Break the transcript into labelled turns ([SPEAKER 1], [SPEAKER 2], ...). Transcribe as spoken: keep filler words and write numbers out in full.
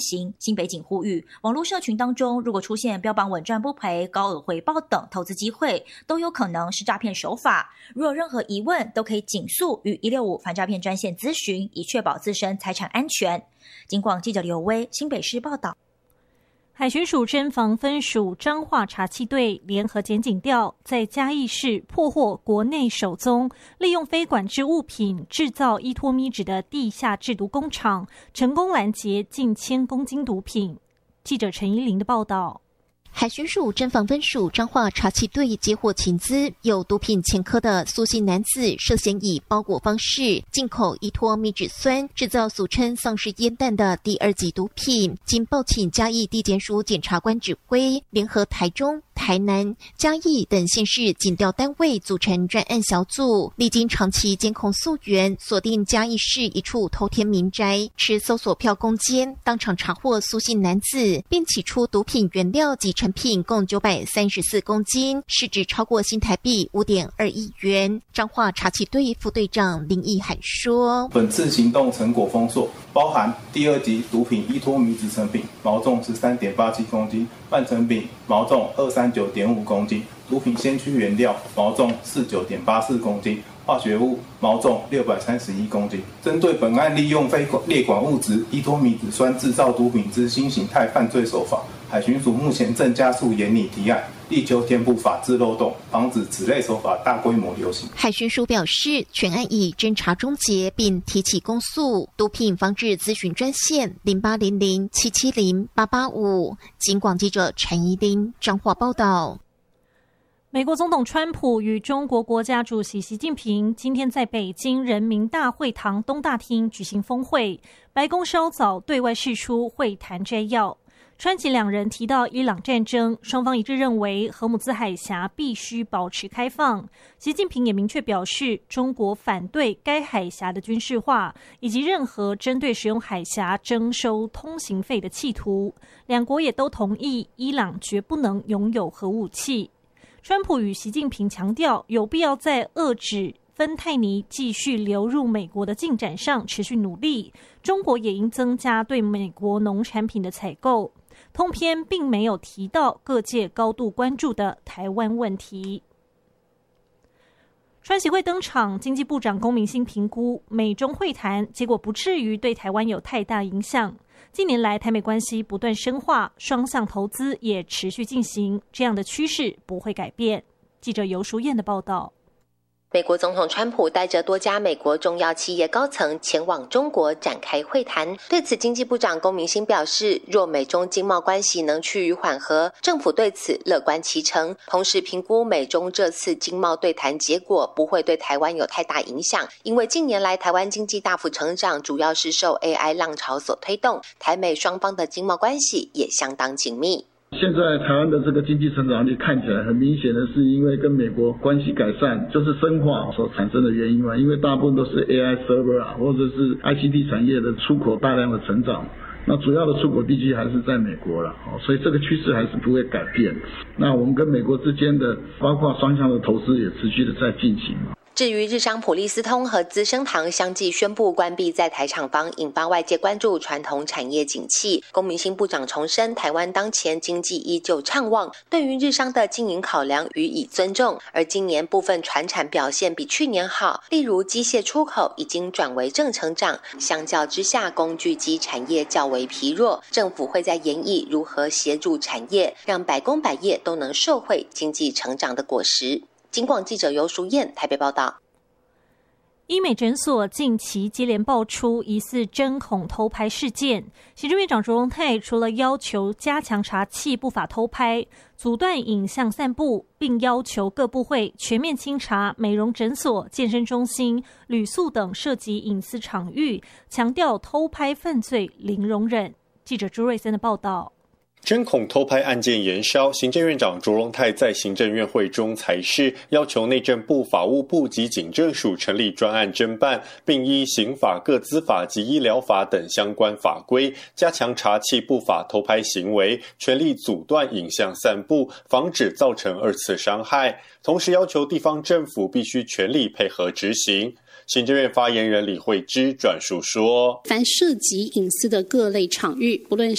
[SPEAKER 1] 行。新北警呼吁，网络社群当中如果出现标榜稳赚不赔、高额回报等投资机会，都有可能是诈骗手法。如有任何疑问，都可以尽速与一六五反诈骗专线咨询，以确保自身财产安全。警广记者刘威，新北市报道。
[SPEAKER 2] 海巡署侦防分署彰化查缉队联合检警调，在嘉义市破获国内首宗利用非管制物品制造依托咪纸的地下制毒工厂，成功拦截近千公斤毒品。记者陈依玲的报道。
[SPEAKER 3] 海巡署侦防分署彰化查缉队接获情资，有毒品前科的苏姓男子涉嫌以包裹方式进口依托咪酯酸，制造俗称丧尸烟弹的第二级毒品。经报请嘉义地检署检察官指挥，联合台中、台南、嘉义等县市警调单位组成专案小组，历经长期监控溯源，锁定嘉义市一处头天民宅，持搜索票攻坚，当场查获苏姓男子，并起出毒品原料及成品共九百三十四公斤，市值超过新台币五点二亿元。彰化查缉队副队长林义海说：“
[SPEAKER 4] 本次行动成果丰硕，包含第二级毒品依托咪酯成品，毛重十三点八七公斤，半成品毛重二三九点五公斤，毒品先驱原料毛重四九点八四公斤。”化学物毛重六百三十一公斤。针对本案利用非列管物质依托咪酯酸制造毒品之新形态犯罪手法，海巡署目前正加速研拟提案，力求填补法制漏洞，防止此类手法大规模流行。
[SPEAKER 3] 海巡署表示，全案已侦查终结，并提起公诉。毒品防治咨询专线零八零零七七零八八五。警广记者陈怡玲彰化报道。
[SPEAKER 2] 美国总统川普与中国国家主席习近平今天在北京人民大会堂东大厅举行峰会，白宫稍早对外释出会谈摘要。川习两人提到伊朗战争，双方一致认为荷姆兹海峡必须保持开放。习近平也明确表示，中国反对该海峡的军事化，以及任何针对使用海峡征收通行费的企图。两国也都同意，伊朗绝不能拥有核武器。川普与习近平强调，有必要在遏制芬太尼继续流入美国的进展上持续努力，中国也应增加对美国农产品的采购。通篇并没有提到各界高度关注的台湾问题。川习会登场，经济部长龚明鑫评估美中会谈结果不至于对台湾有太大影响。近年来台美关系不断深化，双向投资也持续进行，这样的趋势不会改变。记者游淑燕的报道。
[SPEAKER 5] 美国总统川普带着多家美国重要企业高层前往中国展开会谈。对此，经济部长龚明鑫表示，若美中经贸关系能趋于缓和，政府对此乐观其成。同时评估美中这次经贸对谈结果不会对台湾有太大影响，因为近年来台湾经济大幅成长，主要是受 A I 浪潮所推动，台美双方的经贸关系也相当紧密。
[SPEAKER 6] 现在台湾的这个经济成长率看起来很明显的是因为跟美国关系改善，就是深化所产生的原因嘛，因为大部分都是 A I server 啊，或者是 I C T 产业的出口大量的成长，那主要的出口地区还是在美国了，所以这个趋势还是不会改变。那我们跟美国之间的包括双向的投资也持续的在进行。
[SPEAKER 5] 至于日商普利司通和资生堂相继宣布关闭在台厂房，引发外界关注传统产业景气。龚明鑫部长重申，台湾当前经济依旧畅旺，对于日商的经营考量予以尊重。而今年部分传产表现比去年好，例如机械出口已经转为正成长，相较之下工具机产业较为疲弱。政府会在研议如何协助产业，让百工百业都能受惠经济成长的果实。警广记者游淑燕台北报道。
[SPEAKER 2] 医美诊所近期接连爆出疑似针孔偷拍事件，行政院长卓荣泰除了要求加强查缉不法偷拍、阻断影像散布，并要求各部会全面清查美容诊所、健身中心、旅宿等涉及隐私场域，强调偷拍犯罪零容忍。记者朱瑞森的报道。
[SPEAKER 7] 针孔偷拍案件延烧，行政院长卓荣泰在行政院会中裁示，要求内政部、法务部及警政署成立专案侦办，并依刑法、个资法及医疗法等相关法规，加强查缉不法偷拍行为，全力阻断影像散布，防止造成二次伤害。同时要求地方政府必须全力配合执行。行政院发言人李慧芝转述说，
[SPEAKER 8] 凡涉及隐私的各类场域，不论